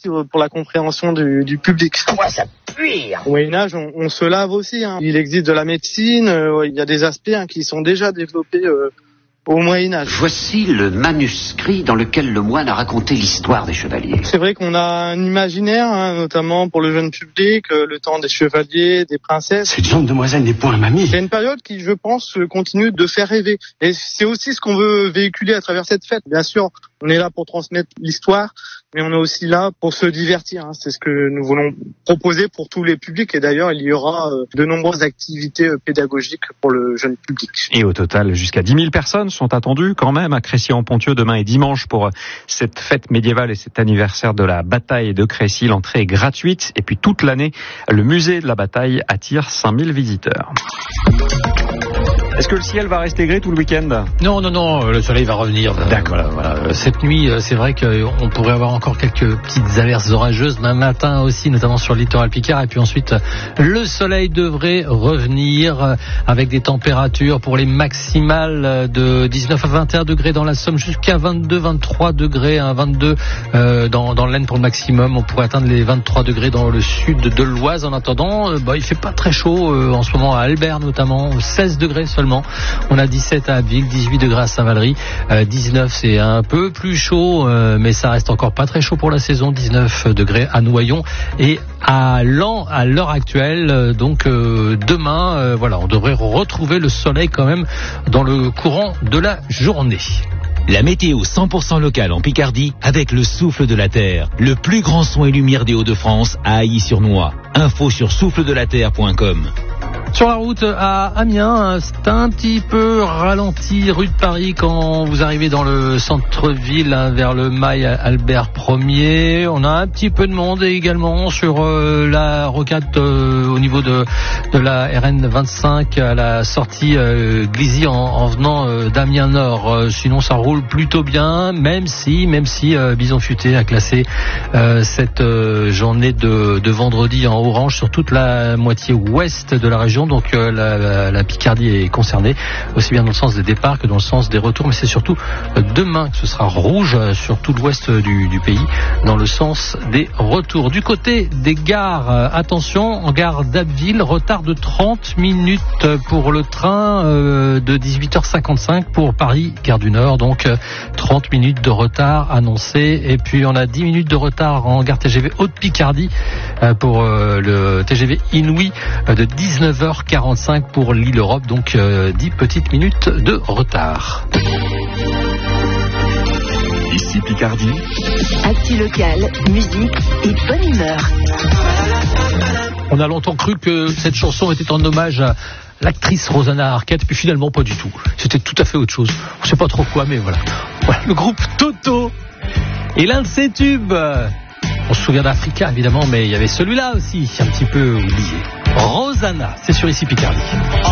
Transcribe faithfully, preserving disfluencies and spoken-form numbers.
aussi pour la compréhension du, du public. Quoi, ça pue? Au Moyen-Âge, on, on se lave aussi. Hein. Il existe de la médecine, euh, il y a des aspects hein, qui sont déjà développés euh, au Moyen-Âge. Voici le manuscrit dans lequel le moine a raconté l'histoire des chevaliers. C'est vrai qu'on a un imaginaire, hein, notamment pour le jeune public, euh, le temps des chevaliers, des princesses. Cette jeune demoiselle n'est point mamie. C'est une période qui, je pense, continue de faire rêver. Et c'est aussi ce qu'on veut véhiculer à travers cette fête. Bien sûr, on est là pour transmettre l'histoire, mais on est aussi là pour se divertir. Hein. C'est ce que nous voulons proposer pour tous les publics. Et d'ailleurs, il y aura euh, de nombreuses activités euh, pédagogiques pour le jeune public. Et au total, jusqu'à dix mille personnes sont attendues quand même à Crécy-en-Ponthieu demain et dimanche pour cette fête médiévale et cet anniversaire de la bataille de Crécy. L'entrée est gratuite et puis toute l'année, le musée de la bataille attire cinq mille visiteurs. Est-ce que le ciel va rester gris tout le week-end ? Non, non, non, le soleil va revenir. D'accord. Voilà, voilà. Cette nuit, c'est vrai qu'on pourrait avoir encore quelques petites averses orageuses, même matin aussi, notamment sur le littoral picard. Et puis ensuite, le soleil devrait revenir avec des températures pour les maximales de dix-neuf à vingt et un degrés dans la Somme, jusqu'à vingt-deux, vingt-trois degrés, hein, vingt-deux euh, dans, dans l'Aisne pour le maximum. On pourrait atteindre les vingt-trois degrés dans le sud de l'Oise. En attendant, euh, bah, il fait pas très chaud euh, en ce moment à Albert notamment, seize degrés seulement. On a dix-sept à Abbeville, dix-huit degrés à Saint-Valery, euh, dix-neuf c'est un peu plus chaud, euh, mais ça reste encore pas très chaud pour la saison, dix-neuf degrés à Noyon et à Laon à l'heure actuelle. Donc euh, demain, euh, voilà, on devrait retrouver le soleil quand même dans le courant de la journée. La météo cent pour cent locale en Picardie avec le souffle de la terre. Le plus grand son et lumière des Hauts-de-France à Ailly-sur-Noix. Info sur souffle de la terre point com. Sur la route à Amiens, c'est un petit peu ralenti rue de Paris quand vous arrivez dans le centre-ville hein, vers le Mail Albert Ier. On a un petit peu de monde également sur euh, la rocade euh, au niveau de, de la R N vingt-cinq à la sortie euh, Glizy en, en venant euh, d'Amiens Nord. Euh, sinon ça roule plutôt bien, même si, même si euh, Bison Futé a classé euh, cette euh, journée de, de vendredi en orange sur toute la moitié ouest de la région. Donc euh, la, la, la Picardie est concernée, aussi bien dans le sens des départs que dans le sens des retours, mais c'est surtout euh, demain que ce sera rouge euh, sur tout l'ouest du, du pays, dans le sens des retours. Du côté des gares, euh, attention, en gare d'Abbeville, retard de trente minutes pour le train euh, de dix-huit heures cinquante-cinq pour Paris, gare du Nord, donc euh, trente minutes de retard annoncé, et puis on a dix minutes de retard en gare T G V Haute-Picardie euh, pour euh, le T G V Inouï euh, de dix-neuf heures quarante-cinq pour l'île Europe, donc euh, dix petites minutes de retard. Ici Picardie. Actu locale, musique et bonne humeur. On a longtemps cru que cette chanson était en hommage à l'actrice Rosanna Arquette, puis finalement pas du tout. C'était tout à fait autre chose. On sait pas trop quoi, mais voilà. Voilà, le groupe Toto et l'un de ses tubes. On se souvient d'Africa évidemment, mais il y avait celui-là aussi, un petit peu oublié. Rosanna, c'est sur Ici Picardie.